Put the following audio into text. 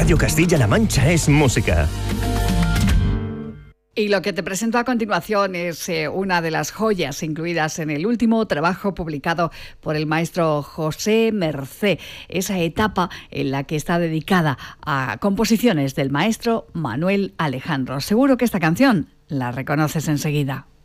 Radio Castilla-La Mancha es música. Y lo que te presento a continuación es una de las joyas incluidas en el último trabajo publicado por el maestro José Mercé, esa etapa en la que está dedicada a composiciones del maestro Manuel Alejandro. Seguro que esta canción la reconoces enseguida.